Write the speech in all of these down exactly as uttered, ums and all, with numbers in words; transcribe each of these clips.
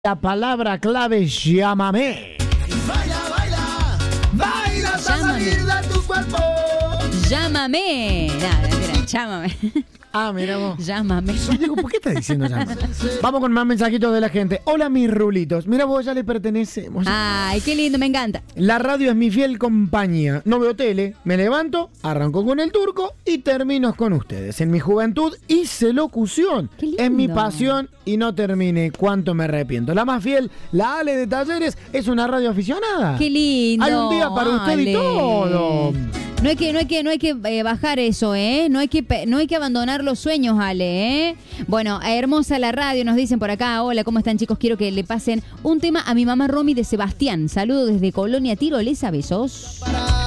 La palabra clave es llámame. Baila, baila, baila hasta salir de tu cuerpo. Llámame. Nada, mira, llámame. Ah, mira vos. Llámame. Yo digo, ¿por qué estás diciendo llámame? Vamos con más mensajitos de la gente. Hola, mis rulitos. Mira, vos ya le pertenecemos. Ay, qué lindo, me encanta. La radio es mi fiel compañía. No veo tele, me levanto, arranco con el turco y termino con ustedes. En mi juventud hice locución. Qué lindo. Es mi pasión y no terminé. Cuánto me arrepiento. La más fiel, la Ale de Talleres, es una radio aficionada. Qué lindo. Hay un día para usted Ale. y todo. No hay que, no hay que, no hay que eh, bajar eso, ¿eh? No hay que, pe- no hay que abandonar los sueños, Ale, ¿eh? Bueno, hermosa la radio, nos dicen por acá. Hola, ¿cómo están, chicos? Quiero que le pasen un tema a mi mamá Romy de Sebastián. Saludos desde Colonia Tirolesa, besos.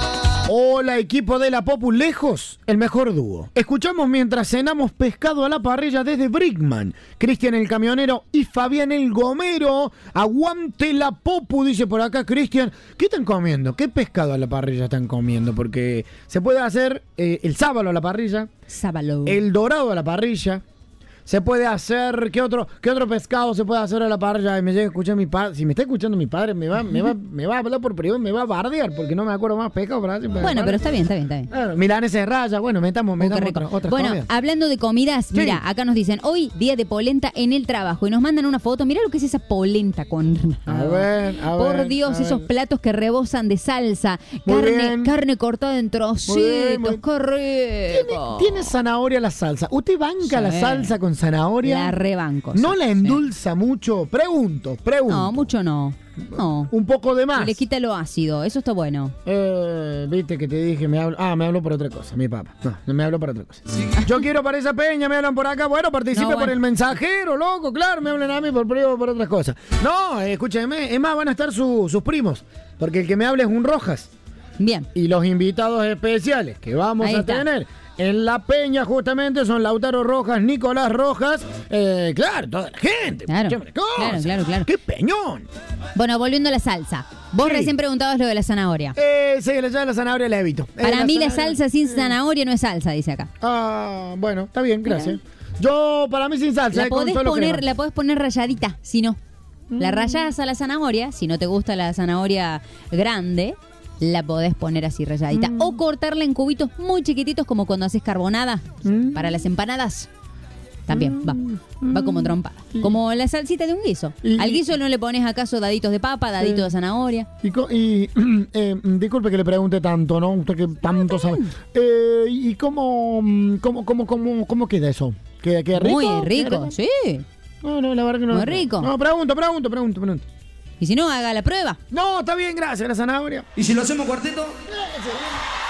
Hola, equipo de la Popu, lejos, el mejor dúo. Escuchamos mientras cenamos pescado a la parrilla desde Brickman. Cristian el camionero y Fabián el gomero. Aguante la Popu, dice por acá Cristian. ¿Qué están comiendo? ¿Qué pescado a la parrilla están comiendo? Porque se puede hacer eh, el sábalo a la parrilla, Sábalo. el dorado a la parrilla. Se puede hacer, ¿qué otro, qué otro pescado se puede hacer a la parrilla? Y me llega a escuchar mi padre. Si me está escuchando mi padre, me va, me va, me va a hablar por privado, me va a bardear, porque no me acuerdo más pescado. Para hacer- Bueno, pero está bien, está bien, está bien. Claro, milanesa de raya, bueno, metamos, Uh, qué metamos rico. otra, otras Bueno, comidas. hablando de comidas, Sí. mira, acá nos dicen, hoy día de polenta en el trabajo, y nos mandan una foto. Mira lo que es esa polenta con... A ver, a Por ver, Dios, a esos ver. platos que rebosan de salsa, Muy carne, bien. carne cortada en trocitos, Muy bien, muy- qué ¿Tiene, rico. tiene zanahoria la salsa? ¿Usted banca Sí. la salsa con zanahoria? La rebanco. ¿No sí, la sí. endulza mucho? Pregunto, pregunto. No, mucho no. No. Un poco de más. Y le quita lo ácido, eso está bueno. Eh, viste que te dije, me hablo, ah, me habló por otra cosa, mi papá. No, no me habló por otra cosa. Yo quiero para esa peña, me hablan por acá. Bueno, participe No, bueno. por el mensajero, loco, claro, me hablan a mí por privado por otras cosas. No, eh, escúcheme, es más, van a estar su- sus primos, porque el que me habla es un Rojas. Bien. Y los invitados especiales que vamos Ahí a está. tener en la peña justamente son Lautaro Rojas, Nicolás Rojas, eh, claro, toda la gente. Claro, escúchame una cosa. claro, claro, claro. ¡Qué peñón! Bueno, volviendo a la salsa. Vos Sí. recién preguntabas lo de la zanahoria. Eh, sí, ya la zanahoria la evito. Eh, Para mí la zanahoria- salsa sin zanahoria no es salsa, dice acá. Ah, bueno, está bien, gracias. Yo, para mí sin salsa, La eh, con podés, solo poner, crema. la podés poner rayadita, si no. La Mm. rayás a la zanahoria, si no te gusta la zanahoria grande, la podés poner así rayadita. Mm. O cortarla en cubitos muy chiquititos, como cuando haces carbonada Mm. para las empanadas. También va, va como trompada. Como la salsita de un guiso. Y- Al guiso no le pones acaso daditos de papa, daditos Sí. de zanahoria. Y, co- y, eh, disculpe que le pregunte tanto, ¿no? Usted que tanto sabe. Eh, ¿Y cómo, mm, cómo, cómo, cómo, cómo queda eso? ¿Queda, queda rico? Muy ¿Queda rico, sí. No, no, la verdad que no. Muy rico. No, pregunto, pregunto, pregunto, pregunto. Y si no, haga la prueba. No, está bien, gracias, la zanahoria. ¿Y si lo hacemos cuarteto? Eh, sí.